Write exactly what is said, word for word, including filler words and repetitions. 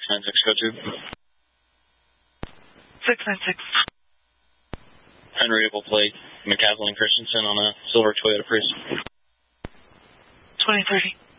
nine six, go to. six nine six. Unreadable plate, McCaslin Christensen on a silver Toyota Prius. twenty thirty.